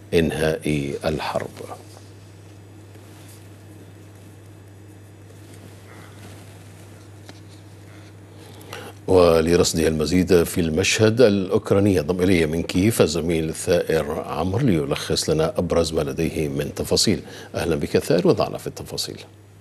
إنهاء الحرب. ولرصد المزيد في المشهد الأوكراني ينضم إلي من كييف الزميل ثائر عمرو ليلخص لنا أبرز ما لديه من تفاصيل. أهلا بك ثائر، وضعنا في التفاصيل.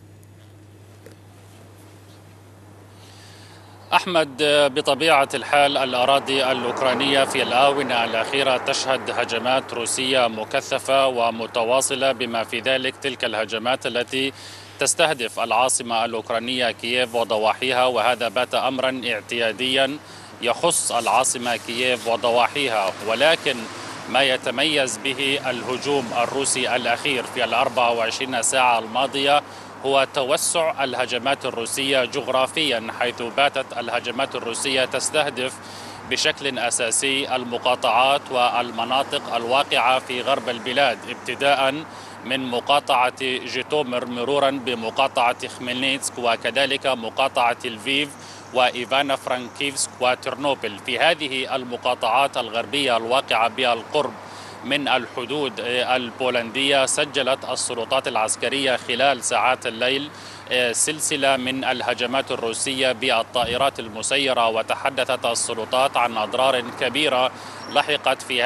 أحمد، بطبيعة الحال الأراضي الأوكرانية في الآونة الأخيرة تشهد هجمات روسية مكثفة ومتواصلة، بما في ذلك تلك الهجمات التي تستهدف العاصمة الأوكرانية كييف وضواحيها، وهذا بات أمرا اعتياديا يخص العاصمة كييف وضواحيها. ولكن ما يتميز به الهجوم الروسي الأخير في 24 ساعة الماضية هو توسع الهجمات الروسية جغرافيا، حيث باتت الهجمات الروسية تستهدف بشكل أساسي المقاطعات والمناطق الواقعة في غرب البلاد، ابتداء من مقاطعة جيتومير مرورا بمقاطعة خميلنيتسك وكذلك مقاطعة لفيف وإيفانا فرانكيفسك وترنوبل. في هذه المقاطعات الغربية الواقعة بالقرب من الحدود البولندية سجلت السلطات العسكرية خلال ساعات الليل سلسلة من الهجمات الروسية بالطائرات المسيرة، وتحدثت السلطات عن أضرار كبيرة لحقت في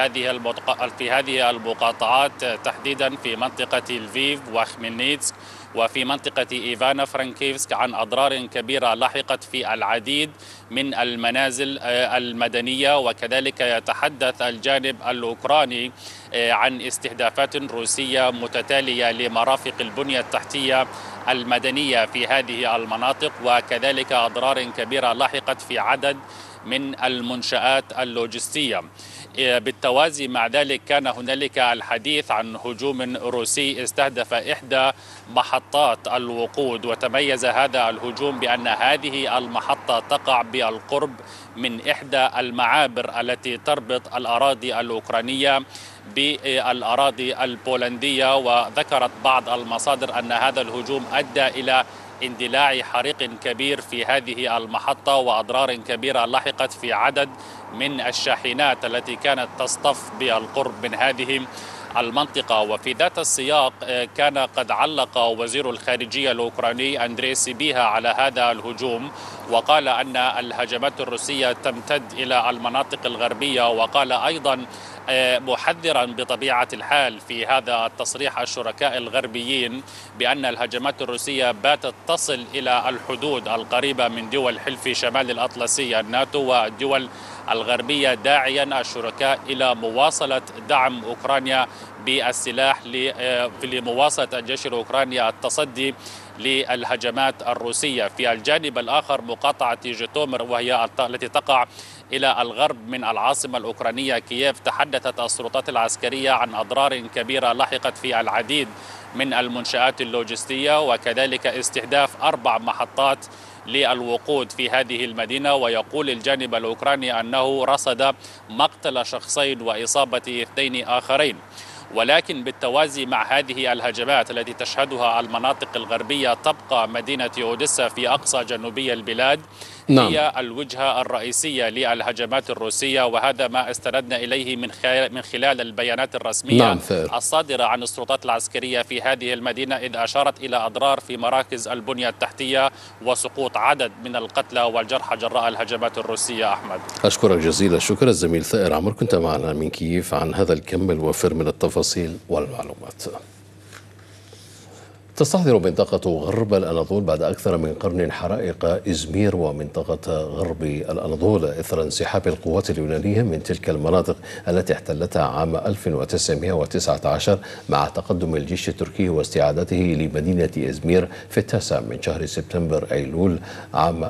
هذه المقاطعات، تحديدا في منطقة لفيف وخميلنيتسك وفي منطقة إيفانا فرانكيفسك، عن أضرار كبيرة لحقت في العديد من المنازل المدنية. وكذلك يتحدث الجانب الأوكراني عن استهدافات روسية متتالية لمرافق البنية التحتية المدنية في هذه المناطق، وكذلك أضرار كبيرة لحقت في عدد من المنشآت اللوجستية. بالتوازي مع ذلك كان هنالك الحديث عن هجوم روسي استهدف إحدى محطات الوقود، وتميز هذا الهجوم بأن هذه المحطة تقع بالقرب من إحدى المعابر التي تربط الأراضي الأوكرانية بالأراضي البولندية. وذكرت بعض المصادر أن هذا الهجوم أدى إلى اندلاع حريق كبير في هذه المحطة، وأضرار كبيرة لحقت في عدد من الشاحنات التي كانت تصطف بالقرب من هذه المنطقة. وفي ذات السياق كان قد علق وزير الخارجية الأوكراني أندري سيبيها على هذا الهجوم، وقال أن الهجمات الروسية تمتد إلى المناطق الغربية، وقال أيضا محذرا بطبيعة الحال في هذا التصريح الشركاء الغربيين بأن الهجمات الروسية باتت تصل إلى الحدود القريبة من دول حلف شمال الأطلسي الناتو والدول الغربية، داعيا الشركاء إلى مواصلة دعم أوكرانيا بالسلاح لمواصلة الجيش الأوكراني التصدي للهجمات الروسية. في الجانب الآخر مقاطعة جيتومير وهي التي تقع إلى الغرب من العاصمة الأوكرانية كييف، تحدثت السلطات العسكرية عن أضرار كبيرة لحقت في العديد من المنشآت اللوجستية، وكذلك استهداف 4 محطات للوقود في هذه المدينة. ويقول الجانب الأوكراني أنه رصد مقتل شخصين وإصابة 2 آخرين. ولكن بالتوازي مع هذه الهجمات التي تشهدها المناطق الغربية، تبقى مدينة أوديسا في أقصى جنوبي البلاد هي الوجهة الرئيسية للهجمات الروسية، وهذا ما استندنا إليه من خلال البيانات الرسمية الصادرة عن السلطات العسكرية في هذه المدينة، إذ أشارت إلى أضرار في مراكز البنية التحتية وسقوط عدد من القتلى والجرحى جراء الهجمات الروسية. أحمد، أشكرك جزيل الشكر الزميل ثائر عمرو، كنت معنا من كييف عن هذا الكم الوافر من التفاصيل والمعلومات. تستحضر منطقة غرب الأناضول بعد أكثر من قرن حرائق إزمير ومنطقة غرب الأناضول إثر انسحاب القوات اليونانية من تلك المناطق التي احتلتها عام 1919 مع تقدم الجيش التركي واستعادته لمدينة إزمير في 9 من شهر سبتمبر أيلول عام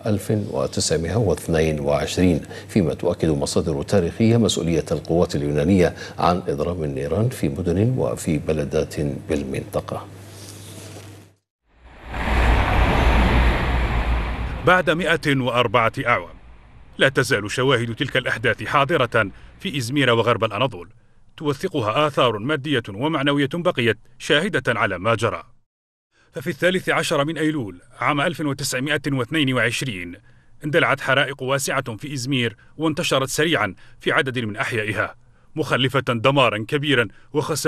1922، فيما تؤكد مصادر تاريخية مسؤولية القوات اليونانية عن إضرام النيران في مدن وفي بلدات بالمنطقة. بعد 104 أعوام لا تزال شواهد تلك الأحداث حاضرة في إزمير وغرب الأناضول، توثقها آثار مادية ومعنوية بقيت شاهدة على ما جرى. ففي 13 من أيلول عام 1922 اندلعت حرائق واسعة في إزمير وانتشرت سريعا في عدد من أحيائها، مخلفة دمارا كبيرا وخسائر